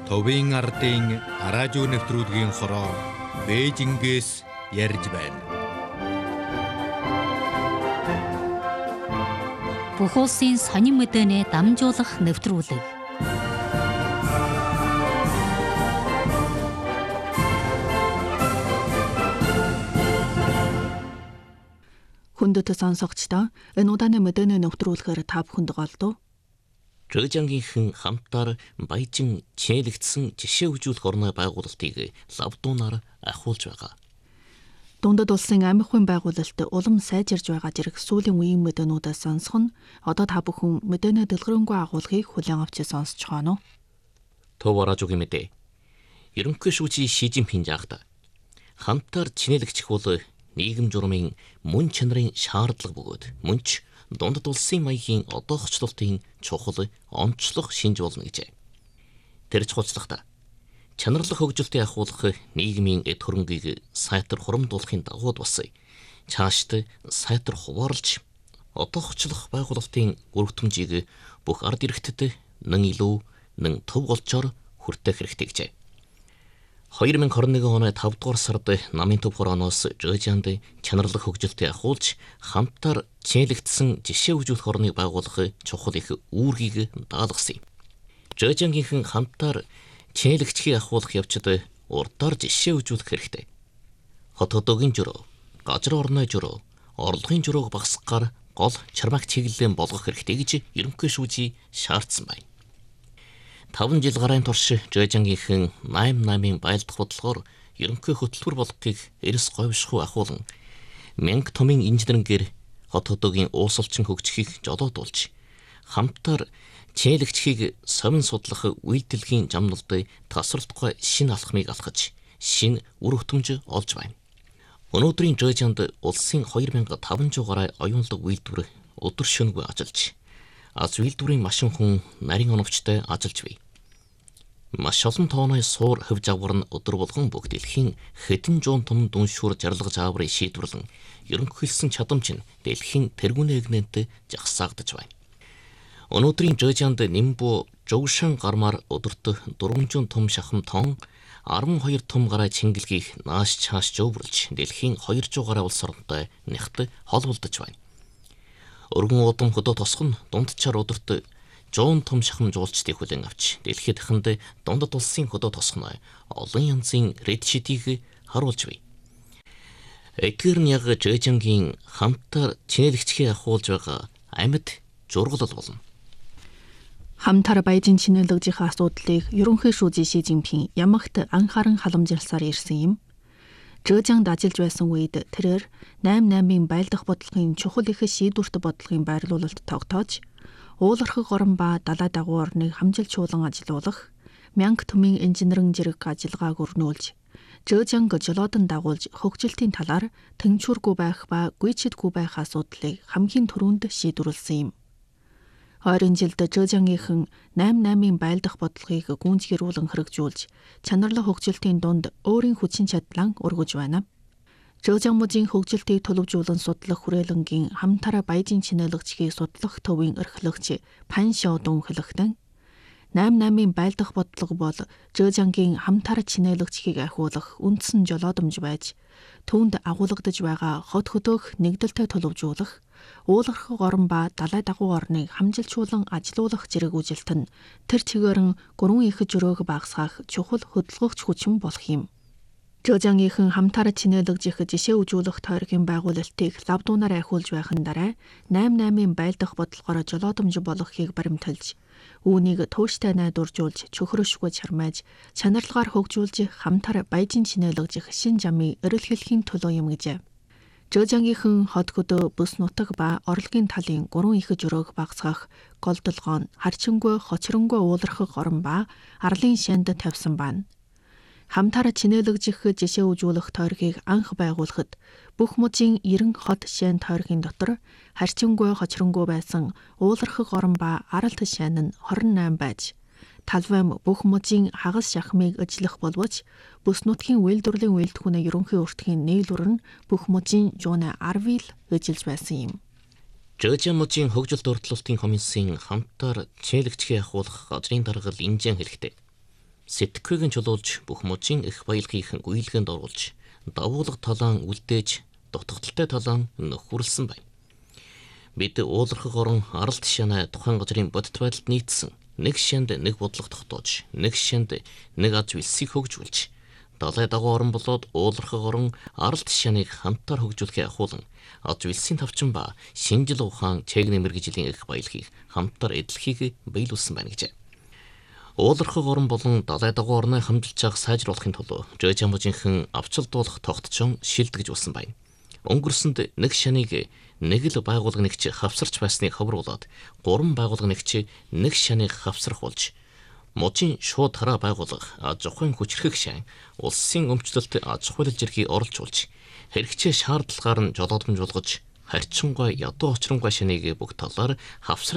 Товын ардын араажуу нэвтрүүлгийн хороо Бээжингээс ярьж байна. Бүх улсын сонин мэдээний дамжуулах нэвтрүүлэг. Хүндэт сонсогчдоо энэ удааны мэдээний нэвтрүүлгээр та бүхэнд голдов. Жожангийнхэн хамтаар баяжин чийлэгдсэн жишээ хөгжүүлэх орны байгуулалтыг лавдуунаар ахиулж байгаа. Дундад улсын амихын байгуулалт улам сайжирж байгаа зэрэг сүүлийн үеийн мэдээнүүдээс сонсох нь одоо та бүхэн мэдээний дэлгэрэнгүй агуулгыг хүлээн авч сонсож байна уу? Төв араажуугийн мэдээ. Ерөнхий шүүжийн Ши Жинпин жаахта хамтаар чинээлэгдэх бол нийгэм журмын мөн чанарын шаардлага бөгөөд мөнч дундад улсын маягийн одоохчлолтын чухал онцлог шинж болно гэжээ. Тэр чухалчлагта чанарлах хөгжилтийг ахуулах нийгмийн эд хөрөнгийг сайтар хурамдуулахын дагуу бас цаашд сайтар хуваарлж одоохчлох байгуулалтын бүртгэмжийг бүх ард иргэдэд нэн илүү нэн төв голчоор хүртэх хэрэгтэй гэжээ. 2021 оны 5 дугаар сард намын төв хорооноос Жожанд чанарлах хөгжилтийг ахуулж хамтаар чийлэгдсэн жишээ хөгжүүлэх орныг байгуулах чухал их үүргийг даалгасан юм. Жожангийнхэн хамтаар чийлэгдэхийг ахуулах явцад урдаар жишээ хөгжүүлэх хэрэгтэй. Хот хотогийн журуу, газар орны журуу, орлогын журууг багасгахаар гол чармааг чиглэлэн болгох хэрэгтэй гэж ерөнхий шүүжий шаардсан байна. 5 жил гарын турш Жожангийнхэн 88-ын байлдах бодлогоор ерөнхий хөтөлбөр болгохыг эрс говьшгүй ахуулан мянга томын инженерингээр хот хотогийн уусалчин хөгжихийг жолоодуулж хамтаар чийлэгдэхийг совин судлах үйлдэлгийн жамналд тасралтгүй шинэ алхмыг алхаж шинэ үр хөтөмж олж байна. Өнөөдрийн Жожанд улсын 2500 гаруй оюунлаг үйлдвэр өдөр шөнөгүй ажиллаж аз үйлдвэрийн машин хүн нарийн оновчтой ажиллаж бий. Маш олон тооны суур хөвж авгар нь өдөр болгон бүх дэлхийн хэдэн зуун том дүншүүр жаргалгаж аврыг шийдвэрлэн ерөнхийлсөн чадамж нь дэлхийн тэргүүн эгнэнт жагсаагдаж байна. Өнөөдрийн Жожанд Нимбу Жогшан гармаар өдөрт 400 том шахам тон 12 том гараа чингэлгийг нааш чааш жөвөрлж дэлхийн 200 гараа улс оронтой нягт холболдож байна. Өргөн удам хөдөө тосгон дундчаар өдөрт 100 том шахам жуулчдыг хүлээн авч дэлхийд дахинд дундад улсын хөдөө тосгоно олон янзын редшидийг харуулж бий. Эдгээр нь яг Жожангийн хамтаар чийлэгдэхийг ахуулж байгаа амьд зургалал болно. Хамтаар баяжин чинээлэгдэх асуудлыг ерөнхий шүүжий Ши Жинпин ямагт анхааран халамжилсаар ирсэн юм. Жожанд ажиллаж байсан үед тэрээр 88-ын байлдах бодлогын чухал их шийдвэрт бодлогын байрлуулалт тогтоож уулархаг орон ба далай дагуу орныг хамжилчуулан ажилуулах, мянга төмийн инженерийн зэрэг ажиллагааг өрнүүлж, Жожанг жолоодон дагуулж хөгжилтийн талаар тэнцвэргүй байх ба гүйцэтгэхгүй байх асуудлыг хамгийн түрүүнд шийдвэрлсэн юм. Ойрын жилд Жожангийнхэн 88-ын байлдах бодлогыг гүйцгэрүүлэн хэрэгжүүлж, чанарлах хөгжилтийн дунд өөрийн хүчин чадлаа өргөж байна. Жожан мужийн хөгжилтийг төлөвжүүлэн судлах хүрээлэнгийн хамтараа баяжин чинээлэгдэхийг судлах төвийн эрхлэгч Пан Шоудун хэлэхдээ 88-ын байлдах бодлого бол Жожангийн хамтараа чинээлэгдэхийг ахиулах үндсэн жолоодомж байж, түүнд агуулгадж байгаа хот хөдөөх нэгдэлтэй төлөвжүүлэх, уулархаг орон ба далай дагуу орныг хамжилчуулан ажилуулах зэрэг үжилт нь тэр чигээрэн гурван их жөрөөг багасгах чухал хөдөлгөгч хүчин болох юм. Жожангийнхэн хамтараа чинээлэгдэх жишээ үзүүлэх тойргийн байгуулалтыг лавдуунаар ахиулж байхын дараа 88-ын байлдах бодлогоор жолоодомж болгохыг баримталж, үүнийг тууштай найдваржуулж, чөхрөшгүй чармааж, чанарлагаар хөгжүүлж хамтар баяжин чинээлэгдэх шин замын эрэл хэлхийн төлөө юм гэжээ. Жожангийнхэн хот хөдөө бүс нутаг ба орлогын талын гурван их жөрөөг багасгах голдолгоон харчингүй хочронгүй уулархаг орон ба арлын шанд тавьсан байна. Хамтараа чинээлэгдэх жишээ үзүүлэх тойргийг анх байгуулахад бүх мужийн 90 хот шайн тойргийн дотор харчингүй хочронгүй байсан уулархаг орон ба аралт шайн нь 28 байж, талбайм бүх мужийн хагас шахмыг ажиллах боловч бүс нутгийн үйлдвэрлэлийн үйлдвэрийн ерөнхий өртгийн нийлүүр нь бүх мужийн 10 ажиллаж байсан юм. Жожан мужийн хөгжилт уртлалтын комиссийн хамтаар чийлэгдэхийг ахуулах газрын даргал инжен хэлэхдээ Сэтгэхүйг нь чулуулж бүх мужийн их баялагийг гүйлгээнд оруулж давуулга талаан үлдээж дутагдaltaй талаан нөхөрлсөн байна. Бид уулархаг орон арал тишаанаа тухайн газрын бодит байдалд нийцсэн нэг шанд нэг бодлого тогтоож, нэг шанд нэг аз үлсийг хөгжүүлж, далай дагуу орон болоод уулархаг орон арал тишааныг хамтаар хөгжүүлэхээ ахуулан аз үлсийн тавчин ба шинжил ухаан чегний мэргэжлийн их баялагийг хамтаар эдлэхийг биелүүлсэн байна гэжээ. Уулархаг орон болон далай дагуу орноо хамжилж авах сайжруулахын тулд Жожамжийнхэн авчилдуулах тогтчон шилдэгж болсон байна. Өнгөрсөнд нэг шаныг нэг л байгууллагч хавсарч байсныг ховруулад 3 байгууллагч нэг шаныг хавсрах болж мужийн шууд хараа байгууллага аж ахуйн хүчрхэг шан улсын өмчлөлт аж ахуйлал зэргийг оролцуулж хэрэгцээ шаардлагаар нь жолоодомжуулгаж харьцангуй ядуу очронгуй шаныг бүх талаар хавсрах